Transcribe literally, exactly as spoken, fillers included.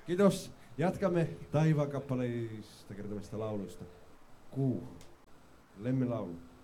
Kiitos. Jatkamme taivaan kappaleista kertomista lauluista. Kuu. Lemmen laulu.